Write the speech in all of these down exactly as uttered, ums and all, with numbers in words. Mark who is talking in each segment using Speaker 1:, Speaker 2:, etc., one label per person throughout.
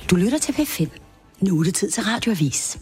Speaker 1: Du lytter til P fem. Nu er det tid til Radioavis.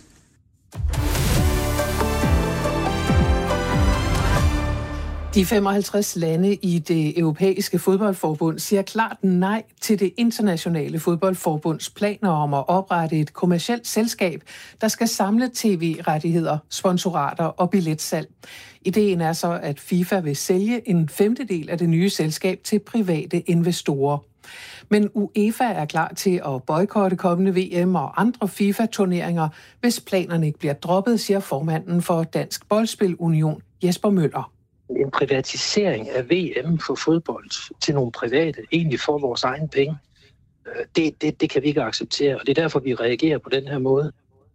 Speaker 2: De femoghalvtreds lande i det europæiske fodboldforbund siger klart nej til det internationale fodboldforbunds planer om at oprette et kommercielt selskab, der skal samle tv-rettigheder, sponsorater og billetsalg. Ideen er så, at FIFA vil sælge en femtedel af det nye selskab til private investorer. Men UEFA er klar til at boykotte kommende V M og andre FIFA-turneringer, hvis planerne ikke bliver droppet, siger formanden for Dansk Boldspil Union, Jesper Møller.
Speaker 3: En privatisering af V M for fodbold til nogle private, egentlig for vores egen penge, det, det, det kan vi ikke acceptere, og det er derfor, vi reagerer på den her måde.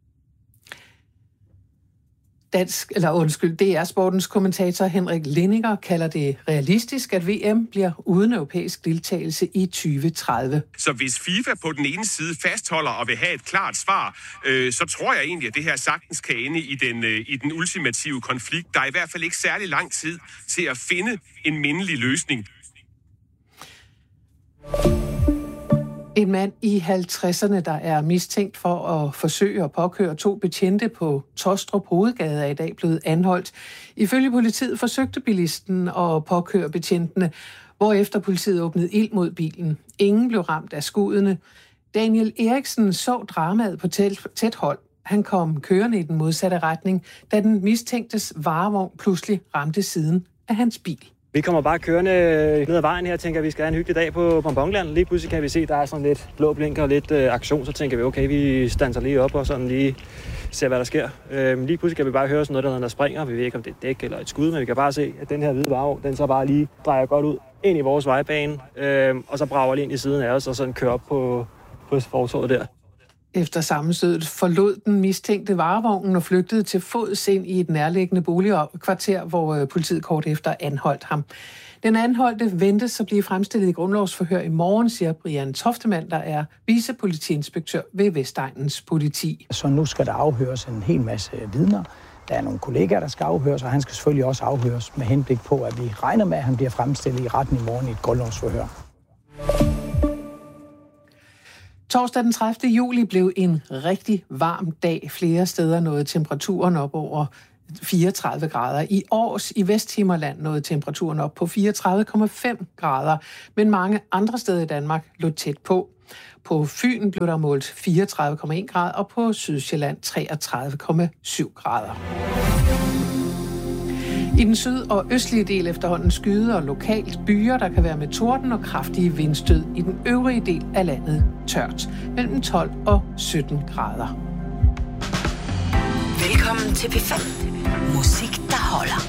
Speaker 2: Dansk, eller undskyld, D R-sportens kommentator Henrik Lindinger kalder det realistisk, at V M bliver uden europæisk deltagelse i tyve tredive.
Speaker 4: Så hvis FIFA på den ene side fastholder og vil have et klart svar, øh, så tror jeg egentlig, at det her sagtens kan ende i den, øh, i den ultimative konflikt. Der er i hvert fald ikke særlig lang tid til at finde en mindelig løsning.
Speaker 2: En mand i halvtredserne, der er mistænkt for at forsøge at påkøre to betjente på Taastrup Hovedgade, er i dag blevet anholdt. Ifølge politiet forsøgte bilisten at påkøre betjentene, hvorefter politiet åbnede ild mod bilen. Ingen blev ramt af skuddene. Daniel Eriksen så dramaet på tæt, tæt hold. Han kom kørende i den modsatte retning, da den mistænktes varevogn pludselig ramte siden af hans bil.
Speaker 5: Vi kommer bare kørende ned ad vejen her, tænker vi skal have en hyggelig dag på Bonbonland. Lige pludselig kan vi se, der er sådan lidt blå blinker og lidt øh, aktion, så tænker vi, okay, vi standser lige op og sådan lige ser, hvad der sker. Øh, lige pludselig kan vi bare høre sådan noget, der, der springer. Vi ved ikke, om det er et dæk eller et skud, men vi kan bare se, at den her hvide varevogn, den så bare lige drejer godt ud ind i vores vejbane, øh, og så brager lige ind i siden af os og sådan kører op på, på fortovet der.
Speaker 2: Efter sammenstødet forlod den mistænkte varevognen og flygtede til fods ind i et nærliggende boligkvarter, hvor politiet kort efter anholdt ham. Den anholdte ventes at blive fremstillet i grundlovsforhør i morgen, siger Brian Toftemann, der er vicepolitiinspektør ved Vestegnens politi.
Speaker 6: Så nu skal der afhøres en hel masse vidner. Der er nogle kollegaer, der skal afhøres, og han skal selvfølgelig også afhøres med henblik på, at vi regner med, at han bliver fremstillet i retten i morgen i et grundlovsforhør.
Speaker 2: Torsdag den tredivte juli blev en rigtig varm dag. Flere steder nåede temperaturen op over fireogtredive grader. I Aars i Vesthimmerland nåede temperaturen op på fireogtredive komma fem grader, men mange andre steder i Danmark lå tæt på. På Fyn blev der målt fireogtredive komma en grader, og på Sydsjælland treogtredive komma syv grader. I den syd- og østlige del efterhånden skyder og lokalt byer, der kan være med torden og kraftige vindstød. I den øvrige del af landet tørt, mellem tolv og sytten grader.
Speaker 1: Velkommen til P fem. Musik, der holder.